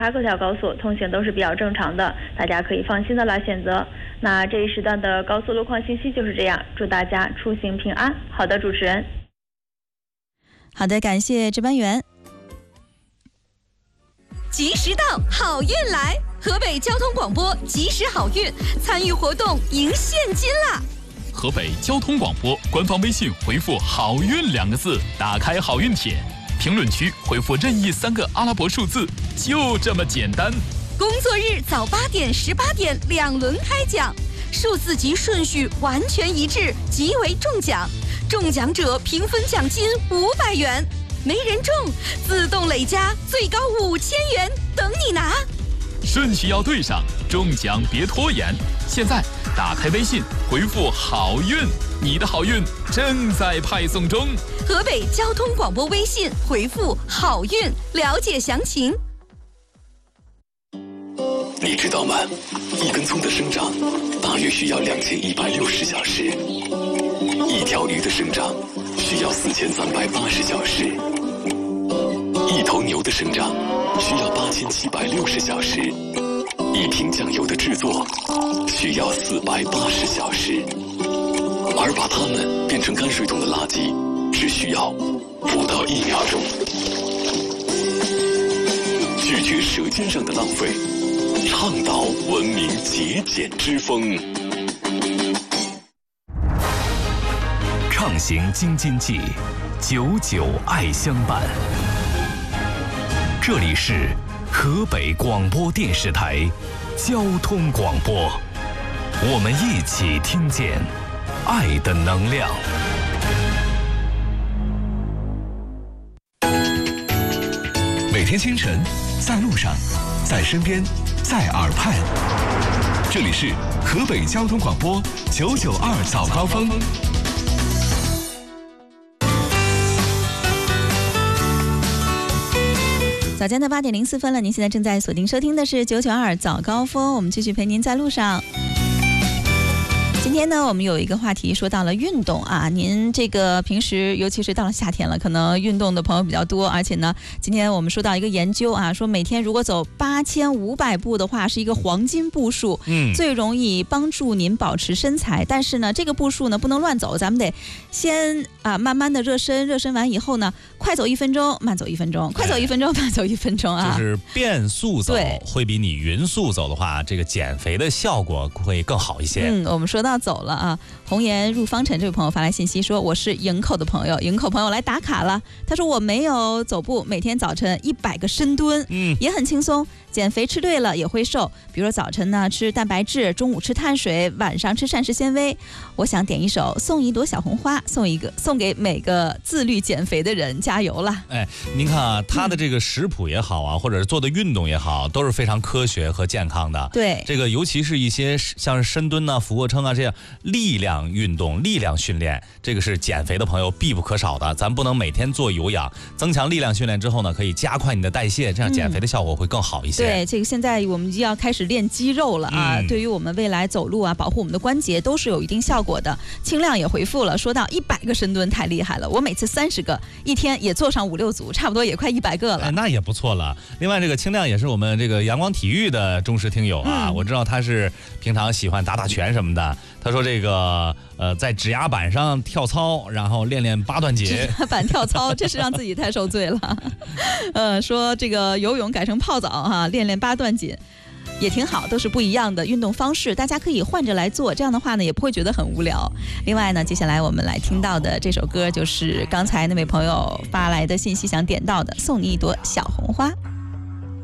各条高速通行都是比较正常的，大家可以放心的来选择。那这一时段的高速路况信息就是这样，祝大家出行平安。好的，主持人。 好的，感谢值班员。 及时到，好运来！河北交通广播及时好运，参与活动赢现金啦！ 河北交通广播官方微信回复“好运”2个字，打开好运帖，评论区回复任意3个阿拉伯数字，就这么简单。 工作日早8点、18点2轮开奖，数字及顺序完全一致，即为中奖。中奖者平分奖金500元，没人中自动累加最高5000元，等你拿。 顺序要对上，中奖别拖延。现在打开微信回复“好运”，你的好运正在派送中。 河北交通广播微信回复“好运”，了解详情。 你知道吗？一根葱的生长大约需要2160小时，一条鱼的生长需要4380小时，一头牛的生长需要8760小时，一瓶酱油的制作需要480小时，而把它们变成泔水桶的垃圾只需要不到1秒钟。拒绝舌尖上的浪费，倡导文明节俭之风，畅行京津冀，久久爱相伴。这里是河北广播电视台交通广播，我们一起听见爱的能量。每天清晨，在路上，在身边，在耳畔，这里是河北交通广播992早高峰。 早间的8点04分了，您现在正在锁定收听的是992早高峰，我们继续陪您在路上。今天呢，我们有一个话题说到了运动啊，您这个平时尤其是到了夏天了，可能运动的朋友比较多，而且呢，今天我们说到一个研究啊，说每天如果走8500步的话，是一个黄金步数，最容易帮助您保持身材。但是呢，这个步数呢不能乱走，咱们得先慢慢的热身，热身完以后呢，快走1分钟，慢走1分钟，快走1分钟，慢走1分钟啊， 就是变速走会比你匀速走的话，这个减肥的效果会更好一些。 我们说到走了啊，红颜入方尘这位朋友发来信息说，我是营口的朋友，营口朋友来打卡了。他说我没有走步，每天早晨100个深蹲，也很轻松。减肥吃对了也会瘦，比如说早晨呢吃蛋白质，中午吃碳水，晚上吃膳食纤维。我想点一首《送一朵小红花》，送给每个自律减肥的人，加油了。 哎，您看啊，他的这个食谱也好啊，或者是做的运动也好，都是非常科学和健康的。 对，这个尤其是一些像是深蹲啊、俯卧撑啊这样力量运动、力量训练，这个是减肥的朋友必不可少的。咱不能每天做有氧，增强力量训练之后呢，可以加快你的代谢，这样减肥的效果会更好一些。 对，这个现在我们就要开始练肌肉了啊，对于我们未来走路啊，保护我们的关节都是有一定效果的。清亮也回复了，说到100个深蹲太厉害了，我每次30个，一天也做上5、6组，差不多也快100个了。 那也不错了。另外，这个清亮也是我们这个阳光体育的忠实听友啊，我知道他是平常喜欢打拳什么的。他说这个在指压板上跳操，然后练练8段锦。指压板跳操，这是让自己太受罪了。说这个游泳改成泡澡哈，练练8段锦。也挺好，都是不一样的运动方式，大家可以换着来做，这样的话呢也不会觉得很无聊。另外呢，接下来我们来听到的这首歌就是刚才那位朋友发来的信息想点到的，送你一朵小红花。